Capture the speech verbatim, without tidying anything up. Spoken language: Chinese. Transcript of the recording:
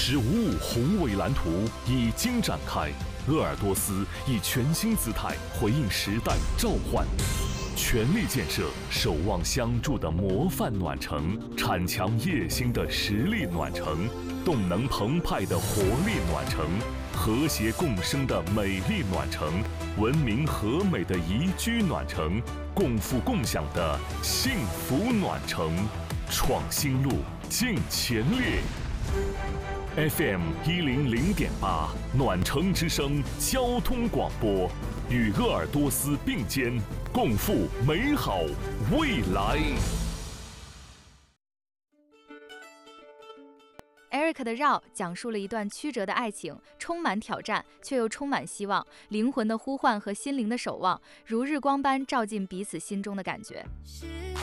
十五五宏伟蓝图已经展开，鄂尔多斯以全新姿态回应时代召唤，全力建设守望相助的模范暖城，铲强业兴的实力暖城，动能澎湃的活力暖城，和谐共生的美丽暖城，文明和美的宜居暖城，共富共享的幸福暖城。创新路，进前列。F M 一零零点八，暖城之声交通广播，与鄂尔多斯并肩，共赴美好未来。 Eric 的绕讲述了一段曲折的爱情，充满挑战，却又充满希望，灵魂的呼唤和心灵的守望，如日光般照进彼此心中的感觉。